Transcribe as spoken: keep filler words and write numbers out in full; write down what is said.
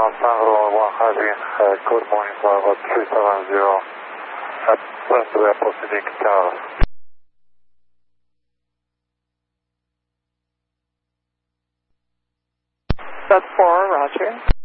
Sangro one having uh, good morning Bravo three seven zero at west we are proceeding Charles. That's four, roger.